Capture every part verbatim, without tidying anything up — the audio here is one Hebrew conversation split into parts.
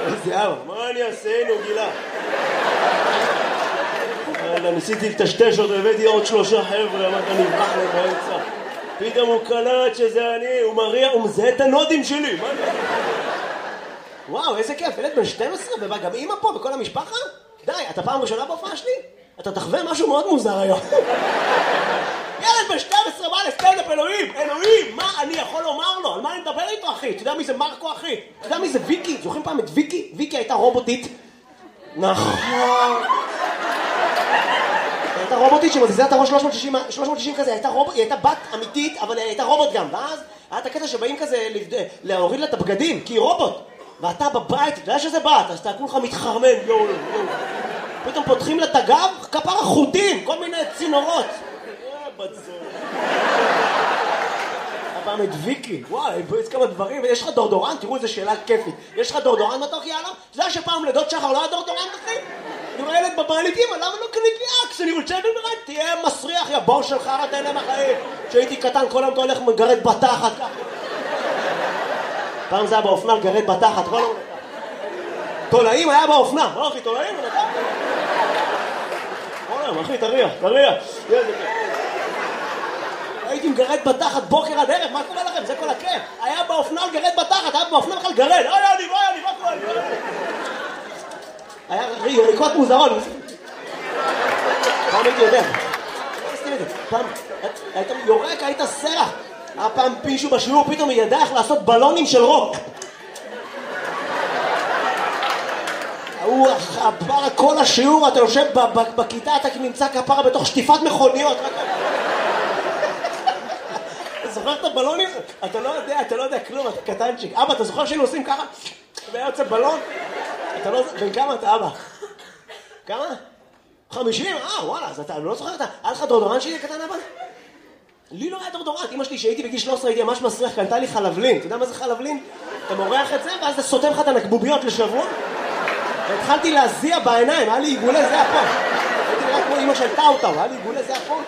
איזה אבא, מה אני אעשה? הנה הוא גילה. ניסיתי לטשטש אותו, הבאתי עוד שלושה חבר'ה, אמרתי, אני אברח להם באמצע. פתאום הוא קלט שזה אני, הוא מריע, הוא מזהה את הנודים שלי. מה אני? וואו, איזה כיף, ילד בן שתים עשרה, ובא גם אמא פה וכל המשפחה? די, אתה פעם ראשונה בהופעה שלי? אתה תחווה משהו מאוד מוזר היום. ילד בן שתים עשרה בא לסטנדאפ, אלוהים, אלוהים, מה אני יכול לומר לו? על מה אני מדבר איתו, אחי? אתה יודע מי זה מרקו, אחי? אתה יודע מי זה ויקי? זוכרים פעם את ויקי? ויקי הייתה רובוטית. נכון. הייתה רובוטית שמזיזה את הראש שלוש מאות שישים כזה, הייתה רובוט, היא הייתה בת אמיתית, אבל היא הייתה רובוט גם. ואז היה את הקטע שבאים כזה להוריד לה את הבגדים, כי היא רובוט. ואתה בבית, אתה יודע שזה בת, אז אתה כולך מתחרמן, יואו, יואו. פתאום פותחים לה את הגב, כפר החוטים, כל מיני צינורות. הפעם את ויקי, וואי, יש כמה דברים, יש לך דורדורנט, תראו איזה שאלה כיפית. יש לך דורדורנט מתוק יאללה? אתה יודע שפעם לדוד שחר לא היה דורדורנט, אחי? אני רואה ילד בבית, אמא, למה לא קנית לי אקס? אני רוצה לדעת, תהיה מסריח, יא בור שלך, אתה אלה מהחיים. כשהייתי קטן, כל היום אתה הולך מגרד בתחת. פעם זה היה באופנה, גרד בתחת, כל היום. תולעים היה באופנה, לא אחי, תולעים, אני יודע. כל היום, אחי, תריח, תריח. הייתי מגרד בתחת בוקר עד ערב, מה קורה לכם? זה כל הכיף. היה באופנה גרד בתחת, היה באופנה בכלל גרד. אוי, אני, אוי, אני, מה קורה? היה יריקות מוזרות. פעם הייתי יודע. פעם, היית יורק, היית סרח. היה פעם פישו בשיעור, פתאום ידע איך לעשות בלונים של רוק. הוא הפרה כל השיעור, אתה יושב בכיתה, אתה נמצא כפרה בתוך שטיפת מכוניות. אתה זוכר את הבלונים? אתה לא יודע, אתה לא יודע כלום, אתה קטנצ'יק. אבא, אתה זוכר שהיינו עושים ככה? והיה יוצא בלון? אתה לא... בן כמה אתה, אבא? כמה? חמישים? אה, וואלה, אז אתה לא זוכר, היה לך דורדורנט שלי קטן, אבא? לי לא היה דורדורנט. אמא שלי שהייתי בגיל שלוש עשרה הייתי ממש מסריח, קנתה לי חלבלין. אתה יודע מה זה חלבלין? אתה מורח את זה ואז אתה סותם לך את הנקבוביות לשבוע. והתחלתי להזיע בעיניים, היה לי עיגולי זיע פה. הייתי נראה כמו אמא של טאוטאו, היה לי עיגולי זיע פה.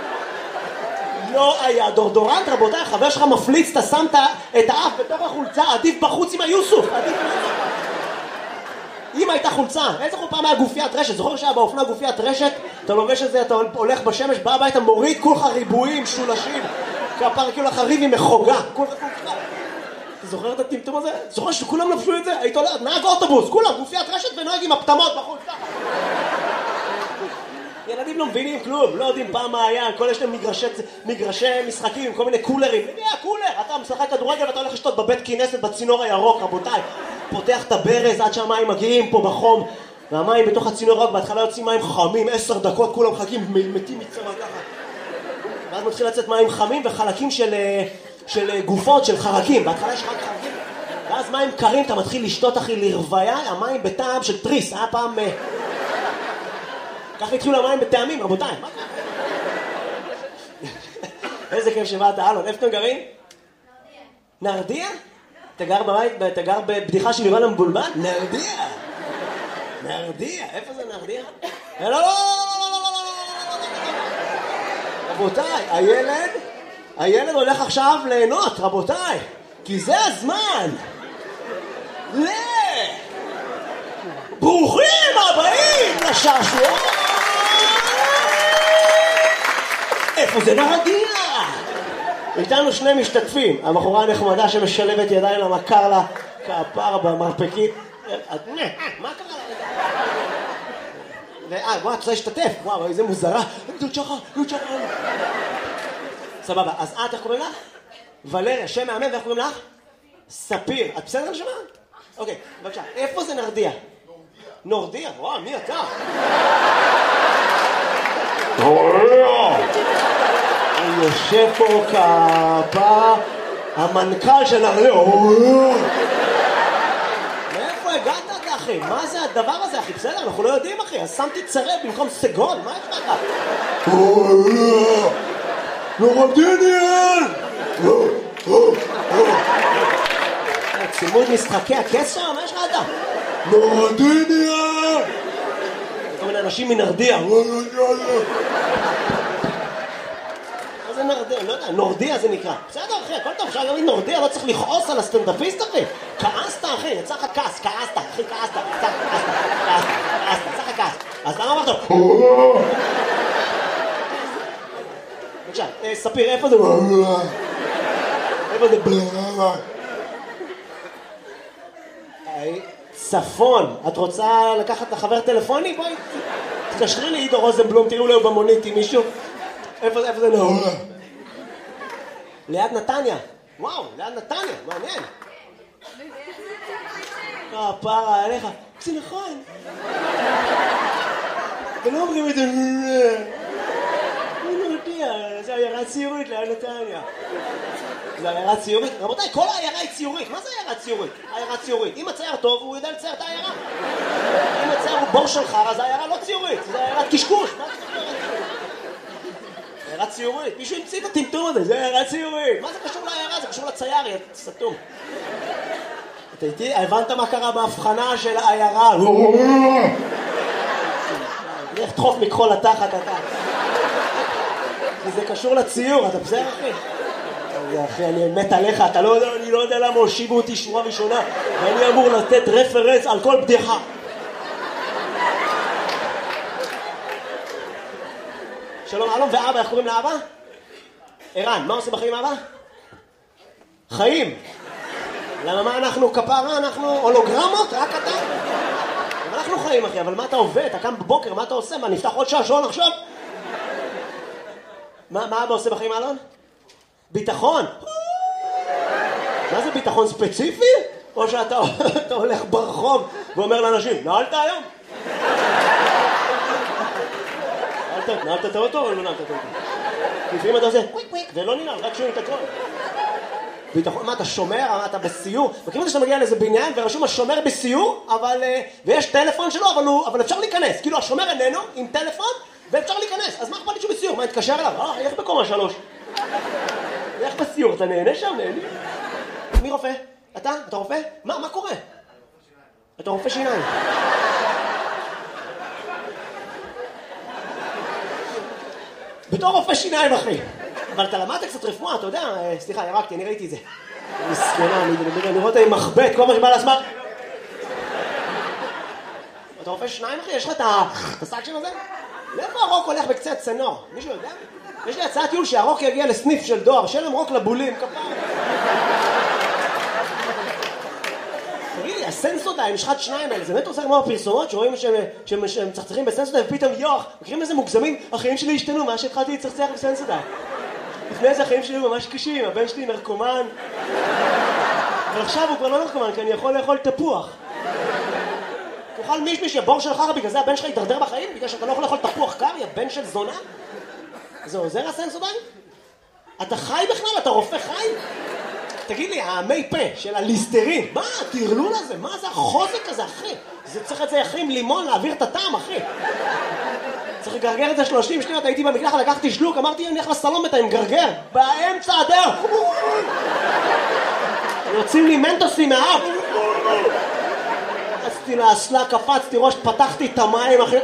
לא היה דורדורנט, רבותיי, חבר שלך מפליץ, אתה שמת את האף בתוך החולצה, עדיף בחוץ עם היוסוף, עדיף בחוץ. אמא הייתה חולצה, איזה פעם היה גופיית רשת, זוכר שהיה באופנה גופיית רשת, אתה לובש את זה, אתה הולך בשמש, בא הביתה, מוריד כולך ריבועים, שולשים, כפר כאילו לך ריב עם מחוגה, כולך כולך. אתה זוכר את הטמטום הזה? זוכר שכולם לבשו את זה? היית הולך, נהג אוטובוס, כולם, גופיית רשת ונוהג עם הפטמות בחולצה. ילדים לא מבינים כלום, לא יודעים פעם מה היה, כל יש להם מגרשי, מגרשי משחקים, כל מיני קולרים. מי היה קולר? אתה משחק כדורגל ואתה הולך לשתות בבית כנסת בצינור הירוק, רבותיי. פותח את הברז עד שהמים מגיעים פה בחום, והמים בתוך הצינור הירוק, בהתחלה יוצאים מים חמים, עשר דקות, כולם מחכים, מתים מצמא ככה. ואז מתחיל לצאת מים חמים וחלקים של, של גופות, של חרקים. בהתחלה יש רק חרקים, ואז מים קרים, אתה מתחיל לשתות אחי לרוויה, המים בטעם של טריס, היה פעם... ככה התחילו המים בטעמים, רבותיי. מה קרה? איזה כיף שבאת, אלון. איפה אתם גרים? נרדיה. נרדיה? אתה גר בבית, אתה גר בבדיחה של יובל המבולבל? נרדיה. נרדיה. איפה זה נרדיה? לא, לא, לא, לא, לא, לא, לא, לא. רבותיי, הילד, הילד הולך עכשיו ליהנות, רבותיי. כי זה הזמן. ל... ברוכים הבאים לשעשוע. איפה זה נרדיה? איתנו שני משתתפים, הבחורה הנחמדה שמשלבת ידיים למכר לה כפר במרפקית. מה קרה לה? אה, וואו, את רוצה להשתתף? וואו, איזה מוזרה. דוד שחר, דוד שחר. סבבה, אז את איך קוראים לך? ולריה, שם מאמן, ואיך קוראים לך? ספיר. את בסדר לשמה? אוקיי, בבקשה. איפה זה נרדיה? נורדיה, וואו, מי אתה? אני יושב פה כפה, המנכ"ל של נרדיה. מאיפה הגעת אתה, אחי? מה זה הדבר הזה, אחי? בסדר, אנחנו לא יודעים, אחי. אז שמתי צרב במקום סגול, מה יש לך? נורדיניאל! צילמו את משחקי הקסר, מה יש לך אתה? נרדיה! כל מיני אנשים מנרדיה. מה זה נורדיה, לא יודע, נורדיה זה נקרא. בסדר אחי, הכל טוב, אפשר להגיד נורדיה, לא צריך לכעוס על הסטנדאפיסט אחי. כעסת אחי, יצא לך כעס, כעסת, אחי כעסת, יצא לך כעסת, כעסת, כעסת, יצא לך כעס. אז למה אמרת? בבקשה, ספיר, איפה זה? איפה זה? צפון, את רוצה לקחת לחבר טלפוני? בואי, תקשרי לי עידו רוזנבלום, תראו לו במונית עם מישהו. איפה זה, איפה זה נהור? ליד נתניה. וואו, ליד נתניה, מעניין. כפרה עליך. זה נכון. אתם לא אומרים את זה. אני לא יודע, זה עיירה ציורית ליד נתניה. זה עיירה ציורית? רבותיי, כל העיירה היא ציורית. מה זה עיירה ציורית? עיירה ציורית. אם הצייר טוב, הוא יודע לצייר את העיירה. אם הצייר הוא בור של חר, אז העיירה לא ציורית. זה עיירת קשקוש. מה זה עיירה ציורית? מישהו המציא את הטמטום הזה, זה עיירה ציורית. מה זה קשור לעיירה? זה קשור לצייר, יא סתום. אתה איתי? הבנת מה קרה בהבחנה של העיירה? איך תחוף מכחול לתחת אתה. זה קשור לציור, אתה בסדר אחי? אחי, אני מת עליך, אתה לא יודע, אני לא יודע למה הושיבו אותי שורה ראשונה ואני אמור לתת רפרנס על כל בדיחה. שלום, אלון ואבא, איך קוראים לאבא? ערן, מה עושה בחיים אבא? חיים. למה מה אנחנו כפרה? אנחנו הולוגרמות? רק אתה? אנחנו חיים אחי, אבל מה אתה עובד? אתה קם בבוקר, מה אתה עושה? מה, נפתח עוד שעשון עכשיו? מה, מה אבא עושה בחיים אלון? ביטחון. מה זה ביטחון ספציפי? או שאתה אתה הולך ברחוב ואומר לאנשים, נעלת היום? נעלת, נעלת את האוטו או לא נעלת את האוטו? לפעמים אתה עושה קוויק קוויק ולא ננעל, רק שומעים את הכל. ביטחון, מה אתה שומר? מה אתה בסיור? וכאילו שאתה מגיע לאיזה בניין ורשום השומר בסיור, אבל, ויש טלפון שלו, אבל, הוא, אבל אפשר להיכנס. כאילו השומר איננו עם טלפון ואפשר להיכנס. אז מה אכפת לי שהוא בסיור? מה, התקשר אליו? אה, איך בקומה שלוש? איך בסיור? אתה נהנה שם? נהנה? מי רופא? אתה? אתה רופא? מה? מה קורה? אתה רופא שיניים. בתור רופא שיניים, אחי. אבל אתה למדת קצת רפואה, אתה יודע? סליחה, ירקתי, אני ראיתי את זה. מסכנה, אני רואה אותה עם מחבט, כל מה שבא לעצמה. אתה רופא שיניים, אחי? יש לך את הסאקשן הזה? לאיפה הרוק הולך בקצה הצנור? מישהו יודע? יש לי הצעת טיול שהרוק יגיע לסניף של דואר, שאין להם רוק לבולים, כפר. תגיד לי, הסנסודיים, משחת שניים האלה, זה באמת עושה כמו הפרסומות שרואים שהם מצחצחים בסנסודיים ופתאום יוח, מכירים איזה מוגזמים? החיים שלי השתנו, מה שהתחלתי לצחצח בסנסודיים. לפני זה החיים שלי ממש קשים, הבן שלי נרקומן. אבל עכשיו הוא כבר לא נרקומן, כי אני יכול לאכול תפוח. תאכל מישמי שהבור שלך, בגלל זה הבן שלך ידרדר בחיים, בגלל שאתה לא יכול לאכול תפוח קר, יא בן של זונה? זה עוזר הסנסודיים? אתה חי בכלל? אתה רופא חי? תגיד לי, המי פה של הליסטרין, מה התרלול הזה? מה זה החוזק הזה, אחי? זה צריך את זה אחי עם לימון להעביר את הטעם, אחי. צריך לגרגר את זה שלושים שניות, הייתי במקלחת, לקחתי שלוק, אמרתי, אני הולך לסלון ואתה עם גרגר, באמצע הדרך. יוצאים לי מנטוסים מהאף. קפצתי לאסלה, קפצתי ראש, פתחתי את המים, אחי.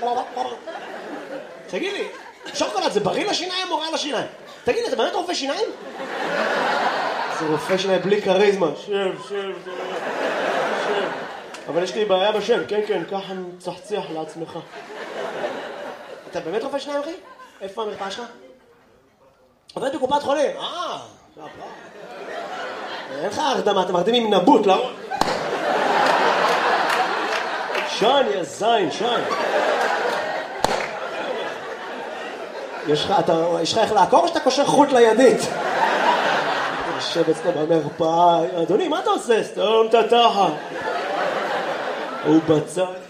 תגיד לי, שוקולד זה בריא לשיניים או רע לשיניים? תגיד לי, אתה באמת רופא שיניים? זה רופא שיניים בלי קריזמה. שב, שב, שב. אבל יש לי בעיה בשם, כן, כן, ככה מצחצח לעצמך. אתה באמת רופא שיניים, אחי? איפה המרפאה שלך? עובד בקופת חולים. אה, אין לך הרדמה, אתה מרדים עם נבוט, לא? שן, יא זין, שן. יש לך, אתה, יש לך איך לעקור או שאתה קושר חוט לידית? יושב אצלו במרפאה, אדוני, מה אתה עושה? סתום את התחת. הוא בצד.